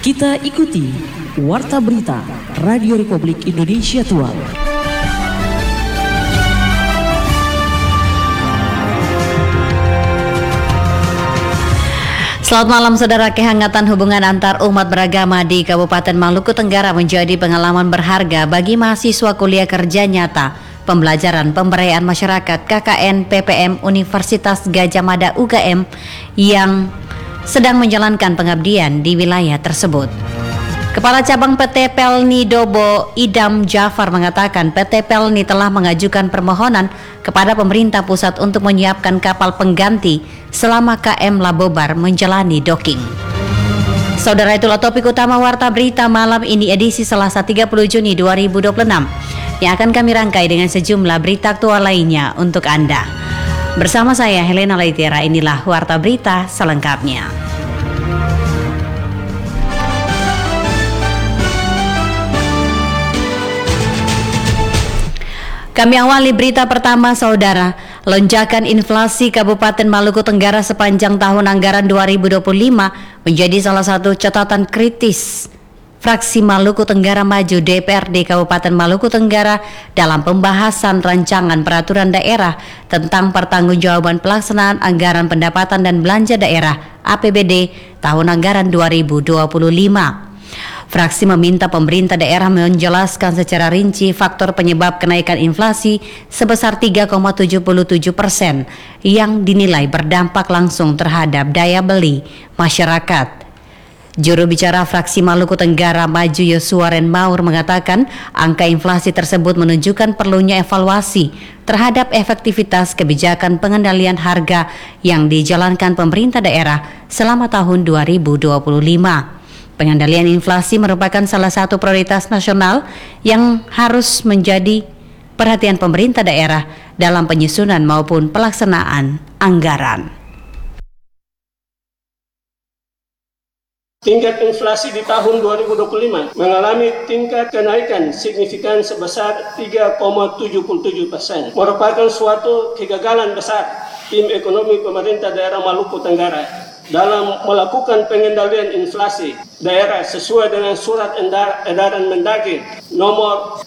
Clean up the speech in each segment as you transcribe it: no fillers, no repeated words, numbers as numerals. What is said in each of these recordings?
Kita ikuti Warta Berita Radio Republik Indonesia Tual. Selamat malam saudara, kehangatan hubungan antar umat beragama di Kabupaten Maluku Tenggara menjadi pengalaman berharga bagi mahasiswa kuliah kerja nyata pembelajaran pemberdayaan masyarakat KKN PPM Universitas Gadjah Mada UGM yang sedang menjalankan pengabdian di wilayah tersebut. Kepala Cabang PT Pelni Dobo Idam Jafar mengatakan PT Pelni telah mengajukan permohonan kepada pemerintah pusat untuk menyiapkan kapal pengganti selama KM Labobar menjalani docking. Saudara, itulah topik utama Warta Berita malam ini edisi Selasa 30 Juni 2026 yang akan kami rangkai dengan sejumlah berita aktual lainnya untuk Anda. Bersama saya Helena Laitiera, inilah Warta Berita selengkapnya. Kami awali berita pertama saudara. Lonjakan inflasi Kabupaten Maluku Tenggara sepanjang tahun anggaran 2025 menjadi salah satu catatan kritis Fraksi Maluku Tenggara Maju DPRD Kabupaten Maluku Tenggara dalam pembahasan rancangan peraturan daerah tentang pertanggungjawaban pelaksanaan anggaran pendapatan dan belanja daerah APBD tahun anggaran 2025. Fraksi meminta pemerintah daerah menjelaskan secara rinci faktor penyebab kenaikan inflasi sebesar 3,77% yang dinilai berdampak langsung terhadap daya beli masyarakat. Juru bicara Fraksi Maluku Tenggara Maju Yosuaren Maur mengatakan angka inflasi tersebut menunjukkan perlunya evaluasi terhadap efektivitas kebijakan pengendalian harga yang dijalankan pemerintah daerah selama tahun 2025. Pengendalian inflasi merupakan salah satu prioritas nasional yang harus menjadi perhatian pemerintah daerah dalam penyusunan maupun pelaksanaan anggaran. Tingkat inflasi di tahun 2025 mengalami tingkat kenaikan signifikan sebesar 3,77%, merupakan suatu kegagalan besar tim ekonomi pemerintah daerah Maluku Tenggara dalam melakukan pengendalian inflasi daerah sesuai dengan surat edaran Mendagri nomor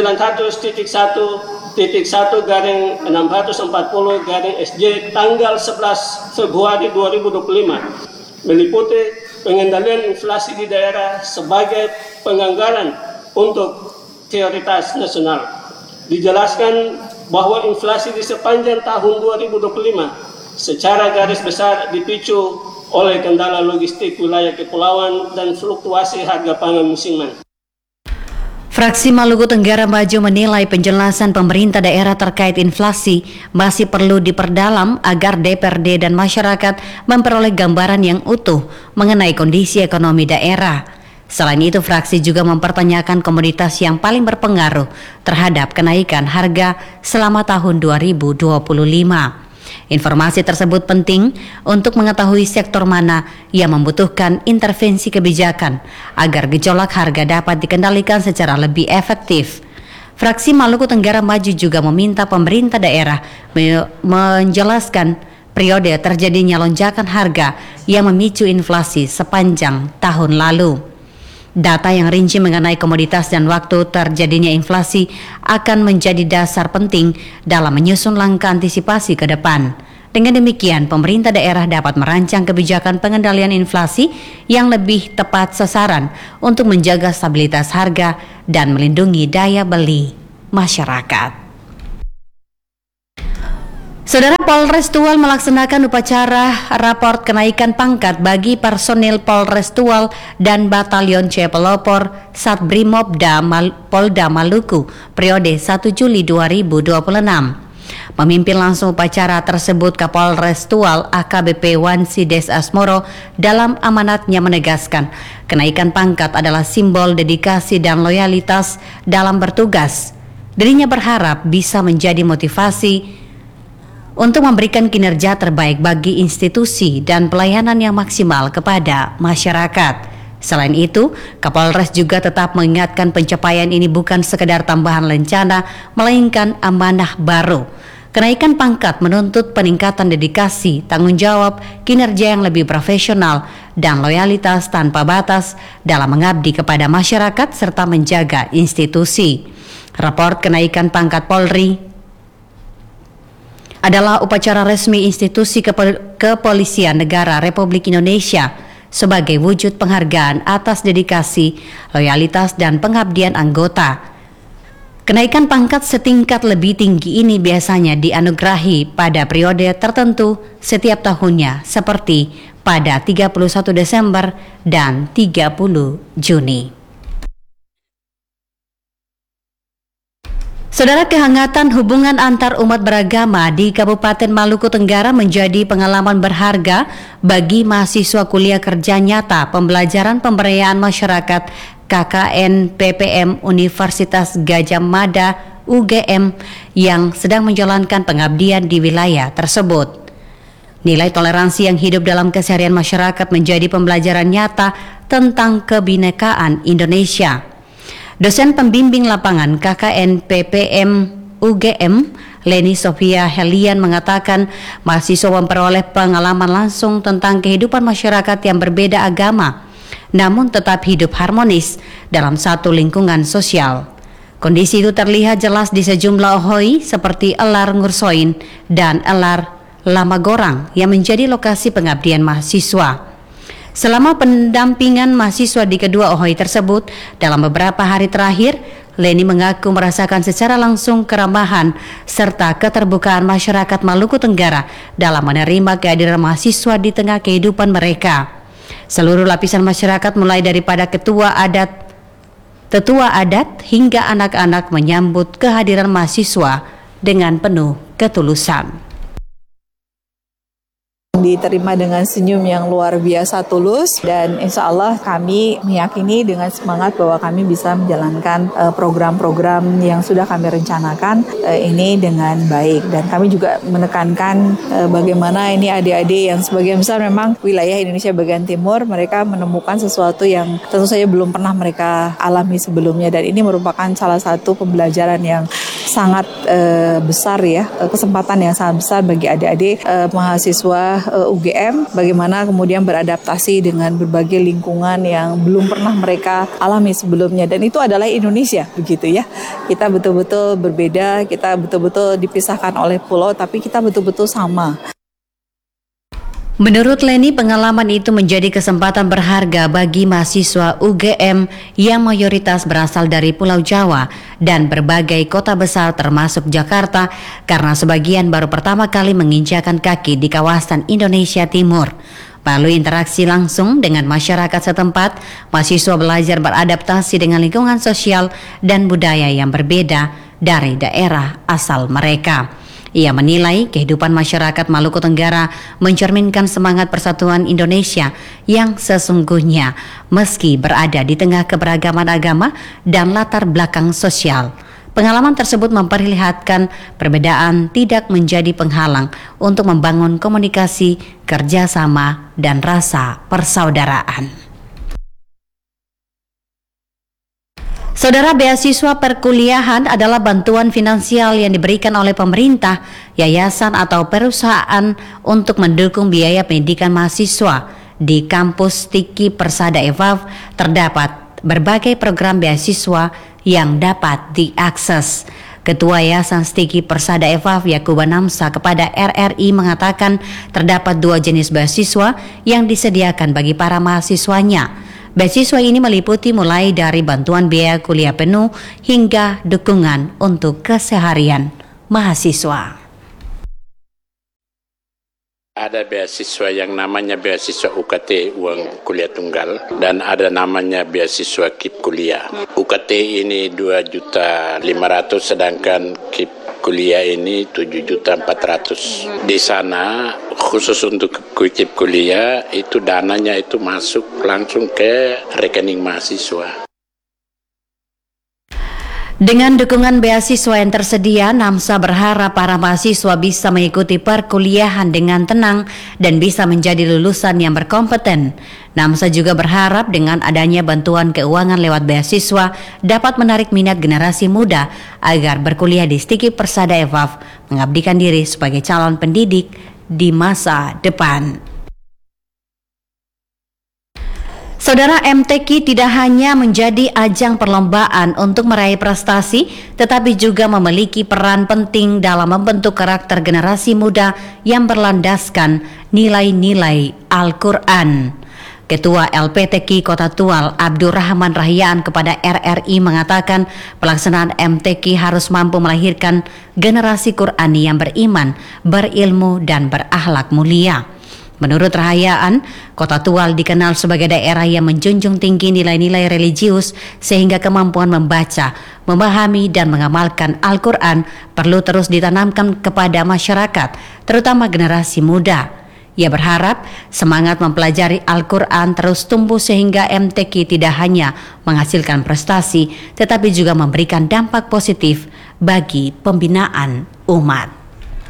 91.1.1/640/SJ tanggal 11 Februari 2025 meliputi pengendalian inflasi di daerah sebagai penganggaran untuk prioritas nasional. Dijelaskan bahwa inflasi di sepanjang tahun 2025 secara garis besar dipicu oleh kendala logistik wilayah kepulauan dan fluktuasi harga pangan musiman. Fraksi Maluku Tenggara Maju menilai penjelasan pemerintah daerah terkait inflasi masih perlu diperdalam agar DPRD dan masyarakat memperoleh gambaran yang utuh mengenai kondisi ekonomi daerah. Selain itu, fraksi juga mempertanyakan komoditas yang paling berpengaruh terhadap kenaikan harga selama tahun 2025. Informasi tersebut penting untuk mengetahui sektor mana yang membutuhkan intervensi kebijakan agar gejolak harga dapat dikendalikan secara lebih efektif. Fraksi Maluku Tenggara Maju juga meminta pemerintah daerah menjelaskan periode terjadinya lonjakan harga yang memicu inflasi sepanjang tahun lalu. Data yang rinci mengenai komoditas dan waktu terjadinya inflasi akan menjadi dasar penting dalam menyusun langkah antisipasi ke depan. Dengan demikian, pemerintah daerah dapat merancang kebijakan pengendalian inflasi yang lebih tepat sasaran untuk menjaga stabilitas harga dan melindungi daya beli masyarakat. Saudara, Polres Tual melaksanakan upacara raport kenaikan pangkat bagi personil Polres Tual dan Batalion C Pelopor Satbrimobda Polda Maluku periode 1 Juli 2026. Memimpin langsung upacara tersebut Kapolres Tual AKBP Wansi Des Asmoro dalam amanatnya menegaskan kenaikan pangkat adalah simbol dedikasi dan loyalitas dalam bertugas. Dirinya berharap bisa menjadi motivasi untuk memberikan kinerja terbaik bagi institusi dan pelayanan yang maksimal kepada masyarakat. Selain itu, Kapolres juga tetap mengingatkan pencapaian ini bukan sekedar tambahan lencana, melainkan amanah baru. Kenaikan pangkat menuntut peningkatan dedikasi, tanggung jawab, kinerja yang lebih profesional, dan loyalitas tanpa batas dalam mengabdi kepada masyarakat serta menjaga institusi. Raport kenaikan pangkat Polri adalah upacara resmi institusi kepolisian negara Republik Indonesia sebagai wujud penghargaan atas dedikasi, loyalitas, dan pengabdian anggota. Kenaikan pangkat setingkat lebih tinggi ini biasanya dianugerahi pada periode tertentu setiap tahunnya seperti pada 31 Desember dan 30 Juni. Saudara, kehangatan hubungan antar umat beragama di Kabupaten Maluku Tenggara menjadi pengalaman berharga bagi mahasiswa kuliah kerja nyata pembelajaran pemberdayaan masyarakat KKN PPM Universitas Gadjah Mada UGM yang sedang menjalankan pengabdian di wilayah tersebut. Nilai toleransi yang hidup dalam keseharian masyarakat menjadi pembelajaran nyata tentang kebinekaan Indonesia. Dosen pembimbing lapangan KKN PPM UGM, Leni Sofia Helian, mengatakan mahasiswa memperoleh pengalaman langsung tentang kehidupan masyarakat yang berbeda agama, namun tetap hidup harmonis dalam satu lingkungan sosial. Kondisi itu terlihat jelas di sejumlah ohoi seperti Elar Ngursoin dan Elar Lamagorang yang menjadi lokasi pengabdian mahasiswa. Selama pendampingan mahasiswa di kedua ohoi tersebut, dalam beberapa hari terakhir, Leni mengaku merasakan secara langsung keramahan serta keterbukaan masyarakat Maluku Tenggara dalam menerima kehadiran mahasiswa di tengah kehidupan mereka. Seluruh lapisan masyarakat mulai daripada tetua adat hingga anak-anak menyambut kehadiran mahasiswa dengan penuh ketulusan. Diterima dengan senyum yang luar biasa tulus, dan insya Allah kami meyakini dengan semangat bahwa kami bisa menjalankan program-program yang sudah kami rencanakan ini dengan baik. Dan kami juga menekankan bagaimana ini adik-adik yang sebagian besar memang wilayah Indonesia bagian timur, mereka menemukan sesuatu yang tentu saja belum pernah mereka alami sebelumnya, dan ini merupakan salah satu pembelajaran yang sangat besar ya, kesempatan yang sangat besar bagi adik-adik mahasiswa UGM, bagaimana kemudian beradaptasi dengan berbagai lingkungan yang belum pernah mereka alami sebelumnya, dan itu adalah Indonesia begitu ya. Kita betul-betul berbeda, kita betul-betul dipisahkan oleh pulau, tapi kita betul-betul sama. Menurut Leni, pengalaman itu menjadi kesempatan berharga bagi mahasiswa UGM yang mayoritas berasal dari Pulau Jawa dan berbagai kota besar termasuk Jakarta, karena sebagian baru pertama kali menginjakan kaki di kawasan Indonesia Timur. Melalui interaksi langsung dengan masyarakat setempat, mahasiswa belajar beradaptasi dengan lingkungan sosial dan budaya yang berbeda dari daerah asal mereka. Ia menilai kehidupan masyarakat Maluku Tenggara mencerminkan semangat persatuan Indonesia yang sesungguhnya meski berada di tengah keberagaman agama dan latar belakang sosial. Pengalaman tersebut memperlihatkan perbedaan tidak menjadi penghalang untuk membangun komunikasi, kerjasama, dan rasa persaudaraan. Saudara, beasiswa perkuliahan adalah bantuan finansial yang diberikan oleh pemerintah, yayasan atau perusahaan untuk mendukung biaya pendidikan mahasiswa. Di kampus Tiki Persada EVAV terdapat berbagai program beasiswa yang dapat diakses. Ketua Yayasan Stiki Persada EVAV Yakuba Namsa kepada RRI mengatakan terdapat dua jenis beasiswa yang disediakan bagi para mahasiswanya. Beasiswa ini meliputi mulai dari bantuan biaya kuliah penuh hingga dukungan untuk keseharian mahasiswa. Ada beasiswa yang namanya beasiswa UKT uang kuliah tunggal, dan ada namanya beasiswa KIP kuliah. UKT ini 2.500.000 sedangkan KIP kuliah ini 7.400.000. Di sana khusus untuk KIP kuliah itu dananya itu masuk langsung ke rekening mahasiswa. Dengan dukungan beasiswa yang tersedia, NAMSA berharap para mahasiswa bisa mengikuti perkuliahan dengan tenang dan bisa menjadi lulusan yang berkompeten. NAMSA juga berharap dengan adanya bantuan keuangan lewat beasiswa dapat menarik minat generasi muda agar berkuliah di Stiki Persada EVAF, mengabdikan diri sebagai calon pendidik di masa depan. Saudara, MTQ tidak hanya menjadi ajang perlombaan untuk meraih prestasi, tetapi juga memiliki peran penting dalam membentuk karakter generasi muda yang berlandaskan nilai-nilai Al-Quran. Ketua LPTQ Kota Tual, Abdurrahman Rahyaan, kepada RRI mengatakan pelaksanaan MTQ harus mampu melahirkan generasi Qurani yang beriman, berilmu, dan berakhlak mulia. Menurut Rahayaan, Kota Tual dikenal sebagai daerah yang menjunjung tinggi nilai-nilai religius sehingga kemampuan membaca, memahami, dan mengamalkan Al-Quran perlu terus ditanamkan kepada masyarakat, terutama generasi muda. Ia berharap semangat mempelajari Al-Quran terus tumbuh sehingga MTQ tidak hanya menghasilkan prestasi, tetapi juga memberikan dampak positif bagi pembinaan umat.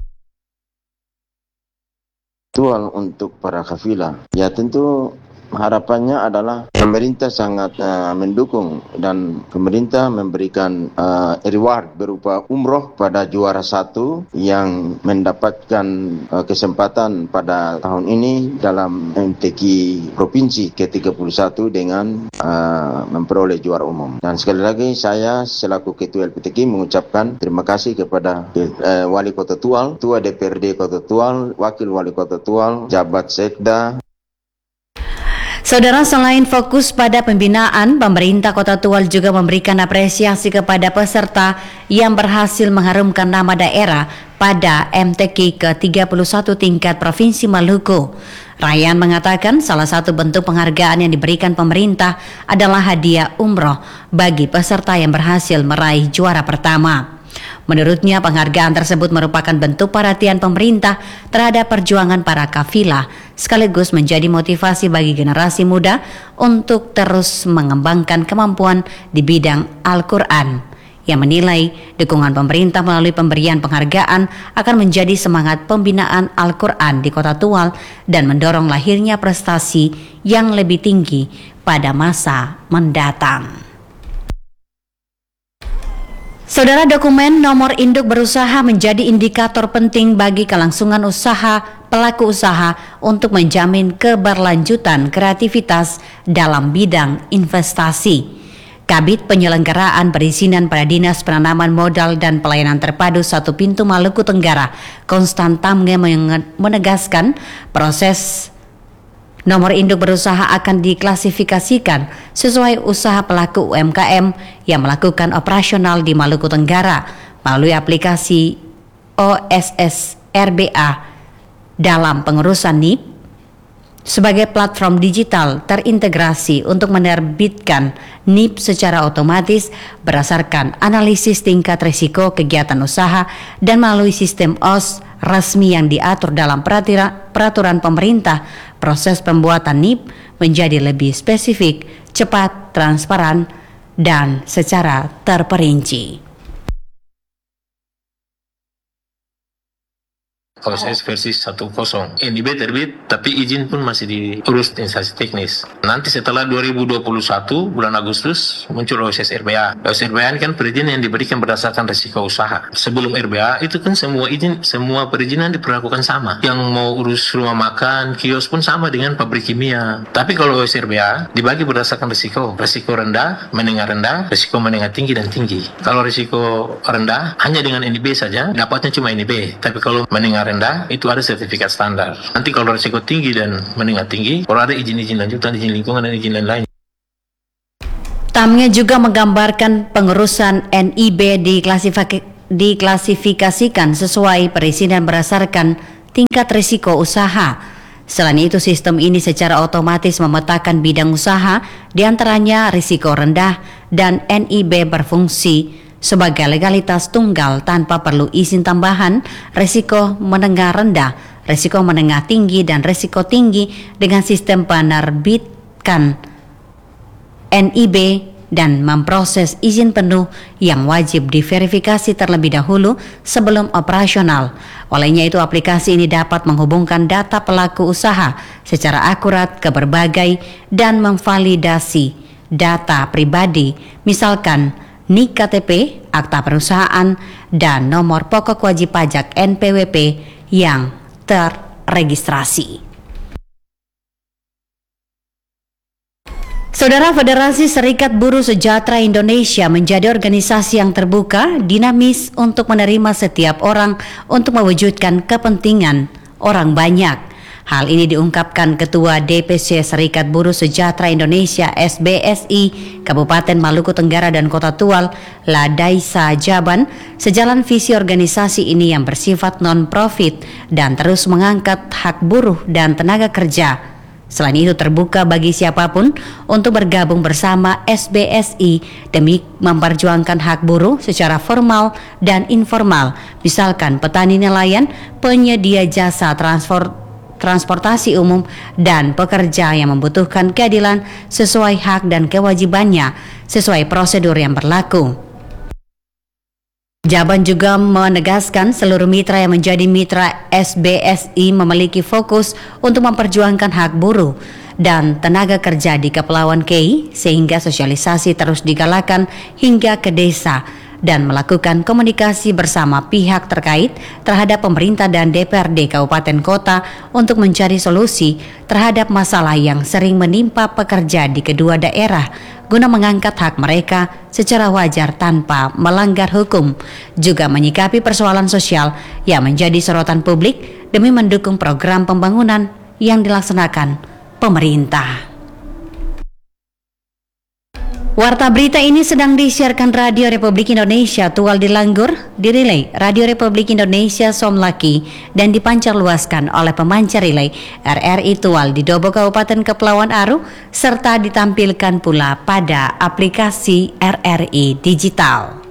Tual untuk para kafilah. Ya, tentu harapannya adalah pemerintah sangat mendukung dan pemerintah memberikan reward berupa umroh pada juara 1 yang mendapatkan kesempatan pada tahun ini dalam MTQ Provinsi ke-31 dengan memperoleh juara umum. Dan sekali lagi saya selaku Ketua LPTQ mengucapkan terima kasih kepada Wali Kota Tual, Ketua DPRD Kota Tual, Wakil Wali Kota Tual, Jabat Sekda. Saudara, selain fokus pada pembinaan, pemerintah Kota Tual juga memberikan apresiasi kepada peserta yang berhasil mengharumkan nama daerah pada MTQ ke-31 tingkat Provinsi Maluku. Rayan mengatakan salah satu bentuk penghargaan yang diberikan pemerintah adalah hadiah umroh bagi peserta yang berhasil meraih juara pertama. Menurutnya, penghargaan tersebut merupakan bentuk perhatian pemerintah terhadap perjuangan para kafilah, sekaligus menjadi motivasi bagi generasi muda untuk terus mengembangkan kemampuan di bidang Al-Quran. Ia menilai dukungan pemerintah melalui pemberian penghargaan akan menjadi semangat pembinaan Al-Quran di Kota Tual dan mendorong lahirnya prestasi yang lebih tinggi pada masa mendatang. Saudara, dokumen nomor induk berusaha menjadi indikator penting bagi kelangsungan usaha pelaku usaha untuk menjamin keberlanjutan kreativitas dalam bidang investasi. Kabid Penyelenggaraan Perizinan pada Dinas Penanaman Modal dan Pelayanan Terpadu Satu Pintu Maluku Tenggara, Konstan Tamge, menegaskan proses nomor induk berusaha akan diklasifikasikan sesuai usaha pelaku UMKM yang melakukan operasional di Maluku Tenggara melalui aplikasi OSS RBA dalam pengurusan NIP sebagai platform digital terintegrasi untuk menerbitkan NIP secara otomatis berdasarkan analisis tingkat risiko kegiatan usaha dan melalui sistem OS resmi yang diatur dalam peraturan pemerintah. Proses pembuatan NIP menjadi lebih spesifik, cepat, transparan, dan secara terperinci. Kalau saya versi 1.0, NIB terbit tapi izin pun masih diurus instansi teknis. Nanti setelah 2021 bulan Agustus muncul OSS RBA. OSS RBA ini kan perizinan yang diberikan berdasarkan risiko usaha. Sebelum RBA itu kan semua perizinan diperlakukan sama. Yang mau urus rumah makan, kios pun sama dengan pabrik kimia. Tapi kalau OSS RBA dibagi berdasarkan risiko. Risiko rendah, menengah rendah, risiko menengah tinggi dan tinggi. Kalau risiko rendah hanya dengan NIB saja, dapatnya cuma NIB. Tapi kalau menengah rendah itu ada sertifikat standar. Nanti kalau risiko tinggi dan menengah tinggi, kalau ada izin-izin lanjutan, izin lingkungan dan izin lain-lain. Tamnya juga menggambarkan pengurusan NIB diklasifikasikan sesuai perizinan berdasarkan tingkat risiko usaha. Selain itu, sistem ini secara otomatis memetakan bidang usaha, diantaranya risiko rendah, dan NIB berfungsi sebagai legalitas tunggal tanpa perlu izin tambahan, risiko menengah rendah, risiko menengah tinggi, dan risiko tinggi dengan sistem penerbitkan NIB dan memproses izin penuh yang wajib diverifikasi terlebih dahulu sebelum operasional. Olehnya itu, aplikasi ini dapat menghubungkan data pelaku usaha secara akurat ke berbagai dan memvalidasi data pribadi, misalkan NIK KTP, akta perusahaan, dan nomor pokok wajib pajak NPWP yang terregistrasi. Saudara, Federasi Serikat Buruh Sejahtera Indonesia menjadi organisasi yang terbuka, dinamis untuk menerima setiap orang untuk mewujudkan kepentingan orang banyak. Hal ini diungkapkan Ketua DPC Serikat Buruh Sejahtera Indonesia SBSI Kabupaten Maluku Tenggara dan Kota Tual, Ladaisa Jaban, sejalan visi organisasi ini yang bersifat non-profit dan terus mengangkat hak buruh dan tenaga kerja. Selain itu, terbuka bagi siapapun untuk bergabung bersama SBSI demi memperjuangkan hak buruh secara formal dan informal, misalkan petani nelayan, penyedia jasa transportasi umum, dan pekerja yang membutuhkan keadilan sesuai hak dan kewajibannya sesuai prosedur yang berlaku. Jaban juga menegaskan seluruh mitra yang menjadi mitra SBSI memiliki fokus untuk memperjuangkan hak buruh dan tenaga kerja di Kepulauan Kei, sehingga sosialisasi terus digalakan hingga ke desa dan melakukan komunikasi bersama pihak terkait terhadap pemerintah dan DPRD Kabupaten Kota untuk mencari solusi terhadap masalah yang sering menimpa pekerja di kedua daerah guna mengangkat hak mereka secara wajar tanpa melanggar hukum, juga menyikapi persoalan sosial yang menjadi sorotan publik demi mendukung program pembangunan yang dilaksanakan pemerintah. Warta berita ini sedang disiarkan Radio Republik Indonesia Tual di Langgur, dirilai Radio Republik Indonesia Somlaki, dan dipancarluaskan oleh pemancar relay RRI Tual di Dobo Kabupaten Kepulauan Aru, serta ditampilkan pula pada aplikasi RRI Digital.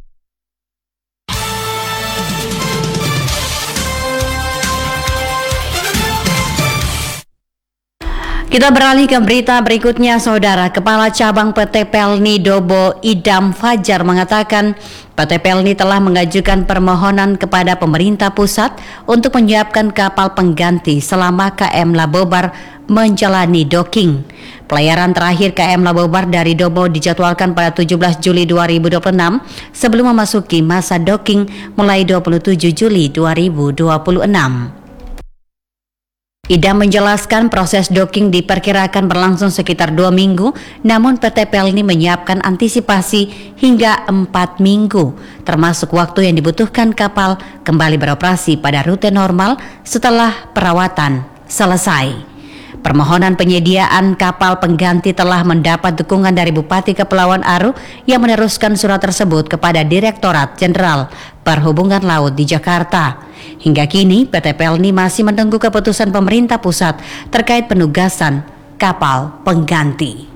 Kita beralih ke berita berikutnya, Saudara. Kepala Cabang PT Pelni Dobo Idam Fajar mengatakan PT Pelni telah mengajukan permohonan kepada pemerintah pusat untuk menyiapkan kapal pengganti selama KM Labobar menjalani docking. Pelayaran terakhir KM Labobar dari Dobo dijadwalkan pada 17 Juli 2026 sebelum memasuki masa docking mulai 27 Juli 2026. Idam menjelaskan proses docking diperkirakan berlangsung sekitar 2 minggu, namun PT Pelni menyiapkan antisipasi hingga 4 minggu, termasuk waktu yang dibutuhkan kapal kembali beroperasi pada rute normal setelah perawatan selesai. Permohonan penyediaan kapal pengganti telah mendapat dukungan dari Bupati Kepulauan Aru yang meneruskan surat tersebut kepada Direktorat Jenderal Perhubungan Laut di Jakarta. Hingga kini PT Pelni masih menunggu keputusan pemerintah pusat terkait penugasan kapal pengganti.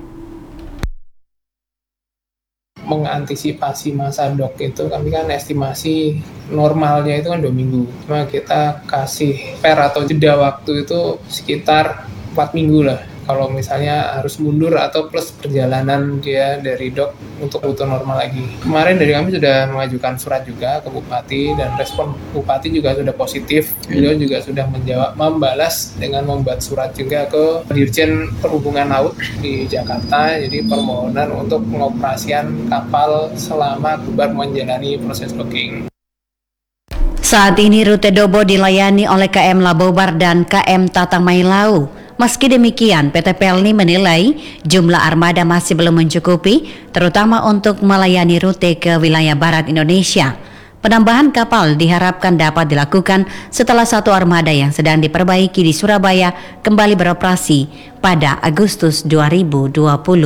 Mengantisipasi masa dok itu kami kan estimasi normalnya itu kan 2 minggu. Cuma kita kasih atau jeda waktu itu sekitar 4 minggu lah. Kalau misalnya harus mundur atau plus perjalanan dia dari dok untuk rute normal lagi. Kemarin dari kami sudah mengajukan surat juga ke Bupati dan respon Bupati juga sudah positif. Beliau juga sudah membalas dengan membuat surat juga ke Dirjen Perhubungan Laut di Jakarta. Jadi permohonan untuk pengoperasian kapal selama Bubar menjalani proses docking. Saat ini rute Dobo dilayani oleh KM Labobar dan KM Tatamailau. Meski demikian, PT Pelni menilai jumlah armada masih belum mencukupi, terutama untuk melayani rute ke wilayah barat Indonesia. Penambahan kapal diharapkan dapat dilakukan setelah satu armada yang sedang diperbaiki di Surabaya kembali beroperasi pada Agustus 2026.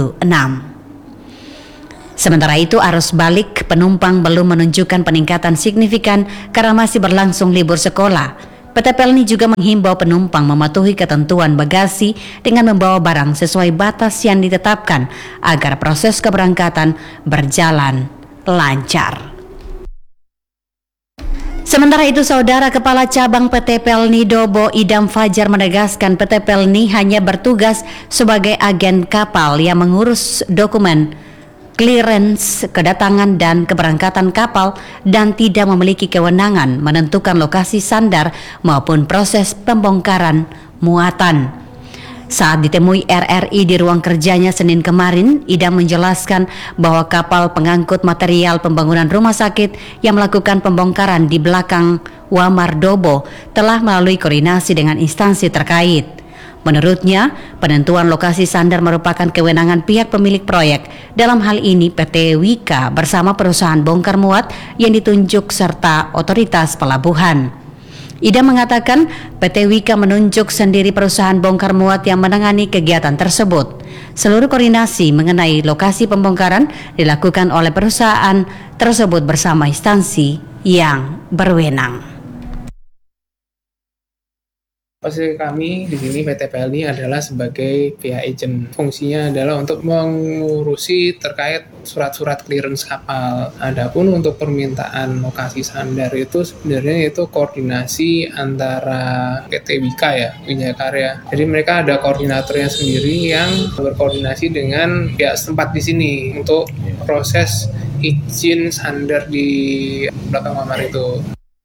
Sementara itu, arus balik penumpang belum menunjukkan peningkatan signifikan karena masih berlangsung libur sekolah. PT Pelni juga menghimbau penumpang mematuhi ketentuan bagasi dengan membawa barang sesuai batas yang ditetapkan agar proses keberangkatan berjalan lancar. Sementara itu, Saudara, Kepala Cabang PT Pelni Dobo Idam Fajar menegaskan PT Pelni hanya bertugas sebagai agen kapal yang mengurus dokumen clearance kedatangan dan keberangkatan kapal dan tidak memiliki kewenangan menentukan lokasi sandar maupun proses pembongkaran muatan. Saat ditemui RRI di ruang kerjanya Senin kemarin, Idam menjelaskan bahwa kapal pengangkut material pembangunan rumah sakit yang melakukan pembongkaran di belakang Wamardobo telah melalui koordinasi dengan instansi terkait. Menurutnya, penentuan lokasi sandar merupakan kewenangan pihak pemilik proyek. Dalam hal ini PT Wika bersama perusahaan bongkar muat yang ditunjuk serta otoritas pelabuhan. Idam mengatakan PT Wika menunjuk sendiri perusahaan bongkar muat yang menangani kegiatan tersebut. Seluruh koordinasi mengenai lokasi pembongkaran dilakukan oleh perusahaan tersebut bersama instansi yang berwenang. Posisi kami di sini PT PLNI adalah sebagai pihak agent. Fungsinya adalah untuk mengurusi terkait surat-surat clearance kapal. Adapun untuk permintaan lokasi sandar itu sebenarnya itu koordinasi antara PT Wika ya, Wijaya Karya. Jadi mereka ada koordinatornya sendiri yang berkoordinasi dengan pihak setempat di sini untuk proses izin sandar di belakang kamar itu.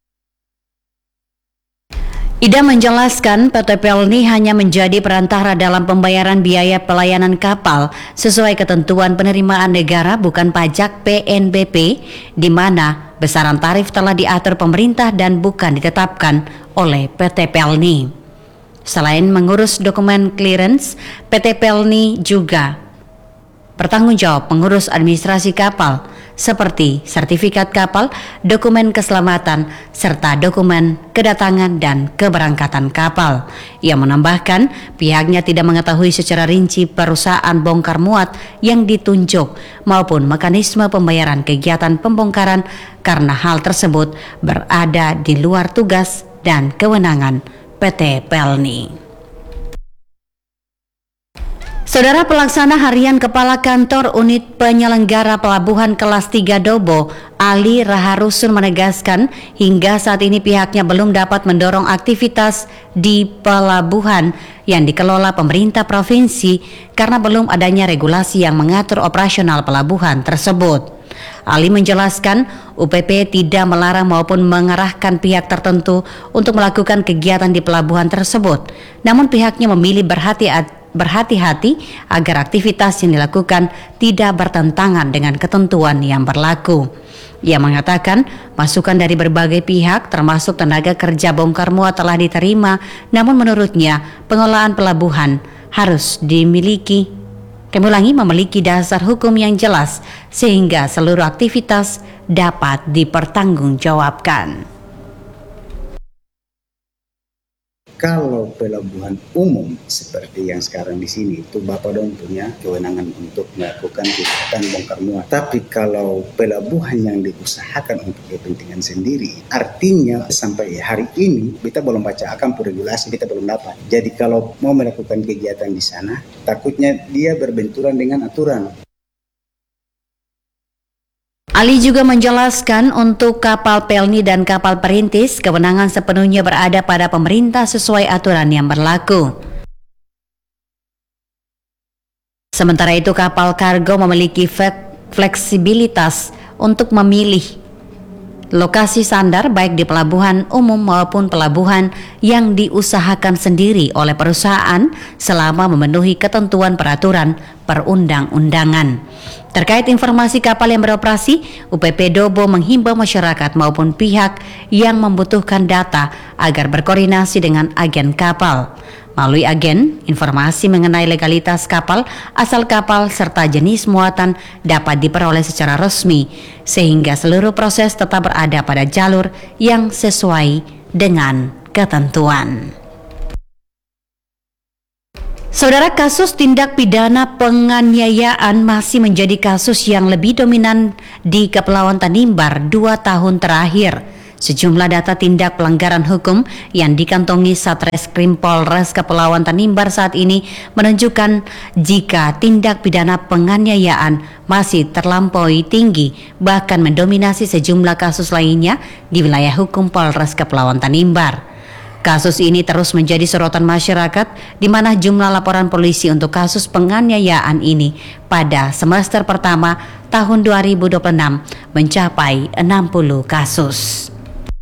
Idam menjelaskan PT PLNI hanya menjadi perantara dalam pembayaran biaya pelayanan kapal sesuai ketentuan penerimaan negara bukan pajak PNBP, di mana besaran tarif telah diatur pemerintah dan bukan ditetapkan oleh PT PLNI. Selain mengurus dokumen clearance, PT PLNI juga bertanggung jawab mengurus administrasi kapal seperti sertifikat kapal, dokumen keselamatan, serta dokumen kedatangan dan keberangkatan kapal. Ia menambahkan pihaknya tidak mengetahui secara rinci perusahaan bongkar muat yang ditunjuk maupun mekanisme pembayaran kegiatan pembongkaran karena hal tersebut berada di luar tugas dan kewenangan PT PLNI. Saudara Pelaksana Harian Kepala Kantor Unit Penyelenggara Pelabuhan Kelas 3 Dobo, Ali Raharusun menegaskan hingga saat ini pihaknya belum dapat mendorong aktivitas di pelabuhan yang dikelola pemerintah provinsi karena belum adanya regulasi yang mengatur operasional pelabuhan tersebut. Ali menjelaskan UPP tidak melarang maupun mengarahkan pihak tertentu untuk melakukan kegiatan di pelabuhan tersebut, namun pihaknya memilih berhati-hati agar aktivitas yang dilakukan tidak bertentangan dengan ketentuan yang berlaku. Ia mengatakan masukan dari berbagai pihak termasuk tenaga kerja bongkar muat telah diterima, namun menurutnya pengelolaan pelabuhan harus memiliki dasar hukum yang jelas sehingga seluruh aktivitas dapat dipertanggungjawabkan. Kalau pelabuhan umum seperti yang sekarang di sini itu Bapak Dong punya kewenangan untuk melakukan kegiatan bongkar muat. Tapi kalau pelabuhan yang diusahakan untuk kepentingan sendiri, artinya sampai hari ini kita belum baca akan regulasi, kita belum dapat. Jadi kalau mau melakukan kegiatan di sana, takutnya dia berbenturan dengan aturan. Ali juga menjelaskan untuk kapal PLNI dan kapal perintis, kewenangan sepenuhnya berada pada pemerintah sesuai aturan yang berlaku. Sementara itu kapal kargo memiliki fleksibilitas untuk memilih lokasi sandar baik di pelabuhan umum maupun pelabuhan yang diusahakan sendiri oleh perusahaan selama memenuhi ketentuan peraturan perundang-undangan. Terkait informasi kapal yang beroperasi, UPP Dobo menghimbau masyarakat maupun pihak yang membutuhkan data agar berkoordinasi dengan agen kapal. Melalui agen, informasi mengenai legalitas kapal, asal kapal, serta jenis muatan dapat diperoleh secara resmi, sehingga seluruh proses tetap berada pada jalur yang sesuai dengan ketentuan. Saudara, kasus tindak pidana penganiayaan masih menjadi kasus yang lebih dominan di Kepulauan Tanimbar 2 tahun terakhir. Sejumlah data tindak pelanggaran hukum yang dikantongi Satreskrim Polres Kepulauan Tanimbar saat ini menunjukkan jika tindak pidana penganiayaan masih terlampaui tinggi, bahkan mendominasi sejumlah kasus lainnya di wilayah hukum Polres Kepulauan Tanimbar. Kasus ini terus menjadi sorotan masyarakat, di mana jumlah laporan polisi untuk kasus penganiayaan ini pada semester pertama tahun 2026 mencapai 60 kasus.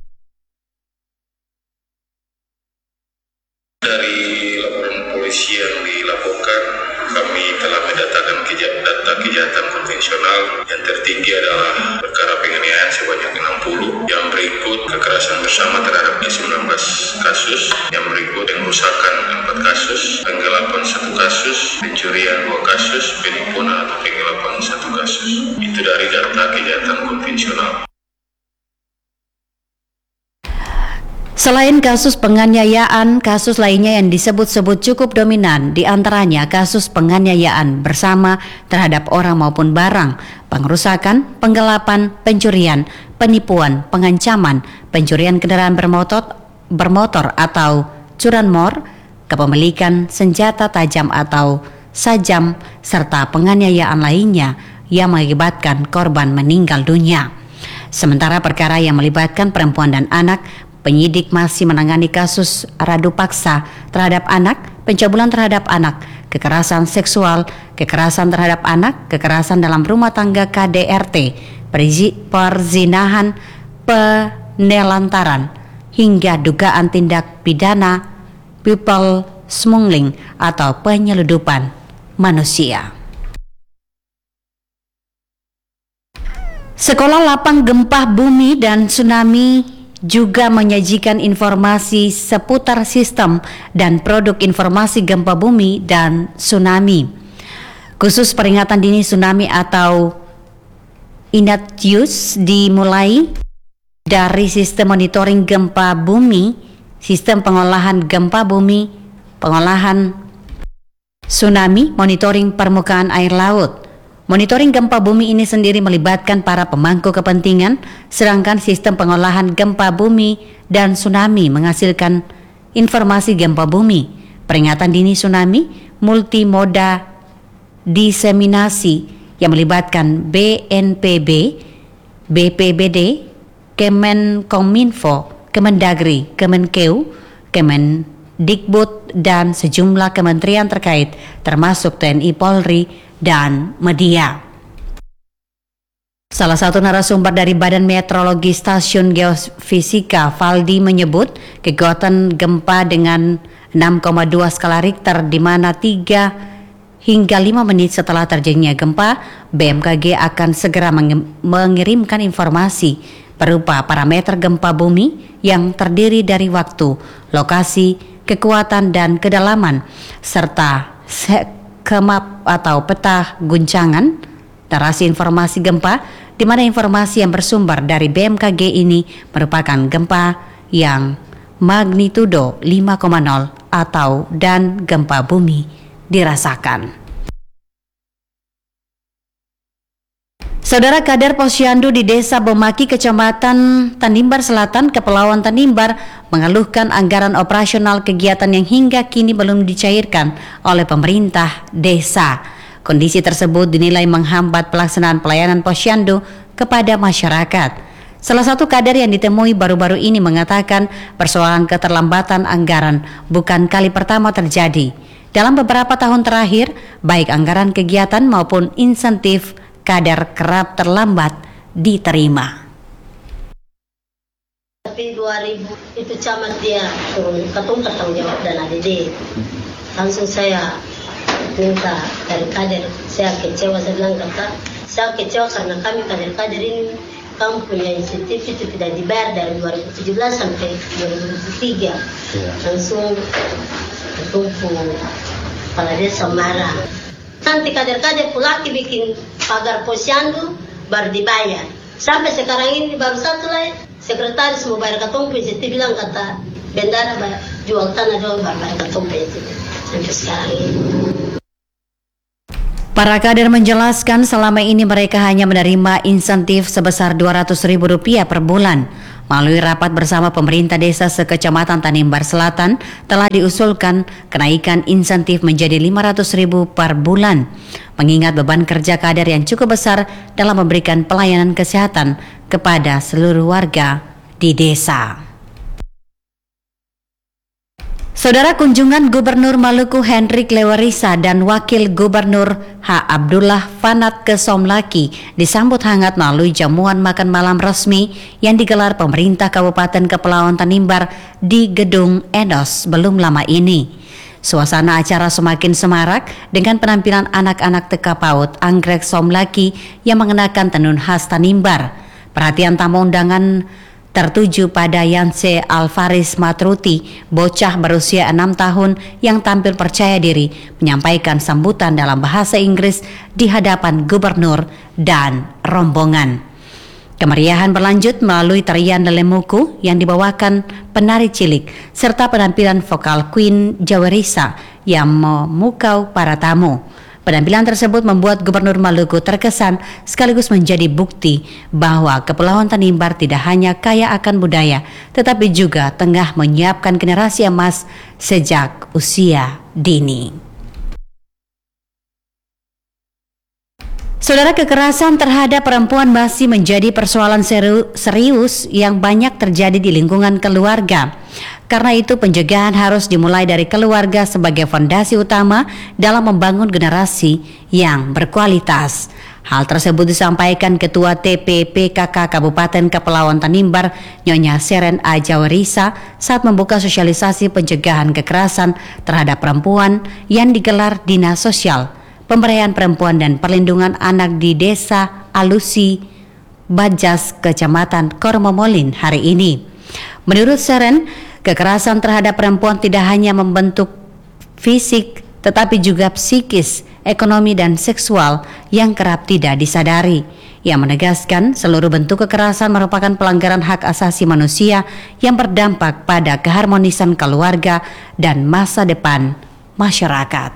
Dari laporan polisi yang dilaporkan, kami telah mendatakan data kejahatan konvensional yang tertinggi adalah perkara penganiayaan sebanyak 60, yang berikut kekerasan bersama terhadap 19 kasus, yang berikut pengrusakan 4 kasus, penggelapan 1 kasus, pencurian 2 kasus, penipuan atau penggelapan 1 kasus. Itu dari data kejahatan konvensional. Selain kasus penganiayaan, kasus lainnya yang disebut-sebut cukup dominan, di antaranya kasus penganiayaan bersama terhadap orang maupun barang, pengerusakan, penggelapan, pencurian, penipuan, pengancaman, pencurian kendaraan bermotor atau curanmor, kepemilikan senjata tajam atau sajam, serta penganiayaan lainnya yang mengakibatkan korban meninggal dunia. Sementara perkara yang melibatkan perempuan dan anak, penyidik masih menangani kasus radu paksa terhadap anak, pencabulan terhadap anak, kekerasan seksual, kekerasan terhadap anak, kekerasan dalam rumah tangga KDRT, perzinahan, penelantaran, hingga dugaan tindak pidana people smuggling atau penyeludupan manusia. Sekolah lapang gempa bumi dan tsunami juga menyajikan informasi seputar sistem dan produk informasi gempa bumi dan tsunami. Khusus peringatan dini tsunami atau INATIUS dimulai dari sistem monitoring gempa bumi, sistem pengolahan gempa bumi, pengolahan tsunami, monitoring permukaan air laut. Monitoring gempa bumi ini sendiri melibatkan para pemangku kepentingan, sedangkan sistem pengolahan gempa bumi dan tsunami menghasilkan informasi gempa bumi. Peringatan dini tsunami multimoda diseminasi yang melibatkan BNPB, BPBD, Kemenkominfo, Kemendagri, Kemenkeu, Kemendikbud, dan sejumlah kementerian terkait termasuk TNI, Polri, dan media. Salah satu narasumber dari Badan Meteorologi Stasiun Geofisika, Valdi, menyebut kekuatan gempa dengan 6,2 skala Richter, di mana 3 hingga 5 menit setelah terjadinya gempa, BMKG akan segera mengirimkan informasi berupa parameter gempa bumi yang terdiri dari waktu, lokasi, kekuatan, dan kedalaman, serta skema atau peta guncangan, narasi informasi gempa, di mana informasi yang bersumber dari BMKG ini merupakan gempa yang magnitudo 5,0 atau dan gempa bumi dirasakan. Saudara, kader Posyandu di Desa Bomaki, Kecamatan Tanimbar Selatan, Kepulauan Tanimbar, mengeluhkan anggaran operasional kegiatan yang hingga kini belum dicairkan oleh pemerintah desa. Kondisi tersebut dinilai menghambat pelaksanaan pelayanan Posyandu kepada masyarakat. Salah satu kader yang ditemui baru-baru ini mengatakan persoalan keterlambatan anggaran bukan kali pertama terjadi. Dalam beberapa tahun terakhir, baik anggaran kegiatan maupun insentif kader kerap terlambat diterima. Tapi 2000 itu camat dia turun ketum bertanggung jawab dan ADD. Langsung saya minta dari kader, saya kecewa, saya bilang saya kecewa karena kami kader-kader ini kamu punya insentif itu tidak dibayar dari 2017 sampai 2023. Langsung ketumpu kepala desa marah. Nanti kader-kader pulaki bikin pagar Posyandu baru dibayar. Sampai sekarang ini baru satu lagi sekretaris mau bayar ketumpu, jadi bilang kata bendara jual tanah jual bayar ketumpu itu sampai sekarang ini. Para kader menjelaskan selama ini mereka hanya menerima insentif sebesar Rp200.000 per bulan. Melalui rapat bersama pemerintah desa sekecamatan Tanimbar Selatan telah diusulkan kenaikan insentif menjadi Rp500.000 per bulan, mengingat beban kerja kader yang cukup besar dalam memberikan pelayanan kesehatan kepada seluruh warga di desa. Saudara, kunjungan Gubernur Maluku Hendrik Lewarisa dan Wakil Gubernur H. Abdullah Fanat ke Somlaki disambut hangat melalui jamuan makan malam resmi yang digelar pemerintah Kabupaten Kepulauan Tanimbar di Gedung Enos belum lama ini. Suasana acara semakin semarak dengan penampilan anak-anak teka PAUD Anggrek Somlaki yang mengenakan tenun khas Tanimbar. Perhatian tamu undangan tertuju pada Yanse Alvaris Matruti, bocah berusia 6 tahun yang tampil percaya diri menyampaikan sambutan dalam bahasa Inggris di hadapan gubernur dan rombongan. Kemeriahan berlanjut melalui tarian lelemuku yang dibawakan penari cilik serta penampilan vokal Queen Jawarisa yang memukau para tamu. Penampilan tersebut membuat Gubernur Maluku terkesan sekaligus menjadi bukti bahwa Kepulauan Tanimbar tidak hanya kaya akan budaya, tetapi juga tengah menyiapkan generasi emas sejak usia dini. Saudara, kekerasan terhadap perempuan masih menjadi persoalan serius yang banyak terjadi di lingkungan keluarga. Karena itu pencegahan harus dimulai dari keluarga sebagai fondasi utama dalam membangun generasi yang berkualitas. Hal tersebut disampaikan Ketua TPPKK Kabupaten Kepulauan Tanimbar, Nyonya Seren A. Jawarisa saat membuka sosialisasi pencegahan kekerasan terhadap perempuan yang digelar Dinas Sosial, Pemberdayaan Perempuan dan Perlindungan Anak di Desa Alusi, Bajas, Kecamatan Kormomolin hari ini. Menurut Seren, kekerasan terhadap perempuan tidak hanya membentuk fisik, tetapi juga psikis, ekonomi, dan seksual yang kerap tidak disadari. Ia menegaskan seluruh bentuk kekerasan merupakan pelanggaran hak asasi manusia yang berdampak pada keharmonisan keluarga dan masa depan masyarakat.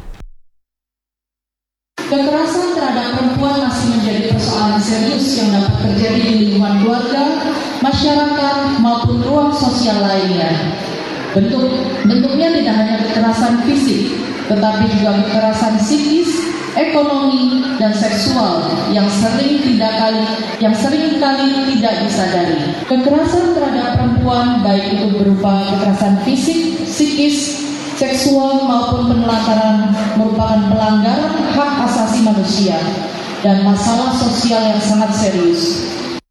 Kekerasan terhadap perempuan masih menjadi persoalan serius yang dapat terjadi di lingkungan keluarga, masyarakat, maupun ruang sosial lainnya. Bentuknya tidak hanya kekerasan fisik, tetapi juga kekerasan psikis, ekonomi, dan seksual yang seringkali tidak disadari. Kekerasan terhadap perempuan baik itu berupa kekerasan fisik, psikis, seksual maupun penelantaran merupakan pelanggaran hak asasi manusia dan masalah sosial yang sangat serius.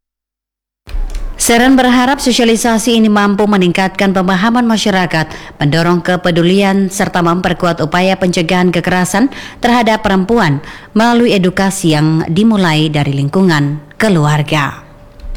Seren berharap sosialisasi ini mampu meningkatkan pemahaman masyarakat, mendorong kepedulian serta memperkuat upaya pencegahan kekerasan terhadap perempuan melalui edukasi yang dimulai dari lingkungan keluarga.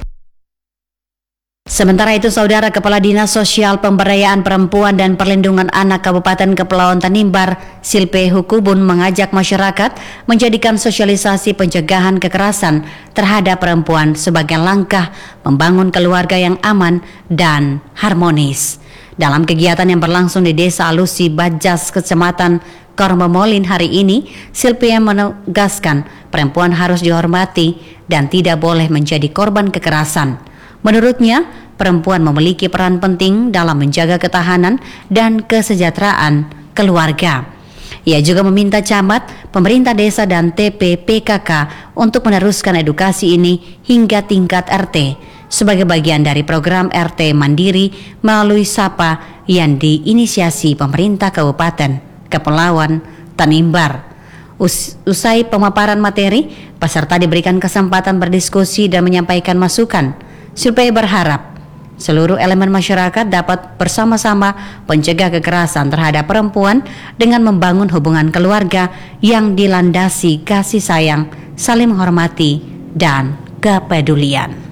Sementara itu, Saudara, Kepala Dinas Sosial Pemberdayaan Perempuan dan Perlindungan Anak Kabupaten Kepulauan Tanimbar, Silpe Hukubun, mengajak masyarakat menjadikan sosialisasi pencegahan kekerasan terhadap perempuan sebagai langkah membangun keluarga yang aman dan harmonis. Dalam kegiatan yang berlangsung di Desa Alusi, Bajas, Kecamatan Kormomolin hari ini, Silpe menegaskan perempuan harus dihormati dan tidak boleh menjadi korban kekerasan. Menurutnya, perempuan memiliki peran penting dalam menjaga ketahanan dan kesejahteraan keluarga. Ia juga meminta camat, pemerintah desa dan TPPKK untuk meneruskan edukasi ini hingga tingkat RT sebagai bagian dari program RT Mandiri melalui SAPA yang diinisiasi pemerintah Kabupaten Kepulauan Tanimbar. Usai pemaparan materi, peserta diberikan kesempatan berdiskusi dan menyampaikan masukan. Silpe berharap seluruh elemen masyarakat dapat bersama-sama mencegah kekerasan terhadap perempuan dengan membangun hubungan keluarga yang dilandasi kasih sayang, saling menghormati, dan kepedulian.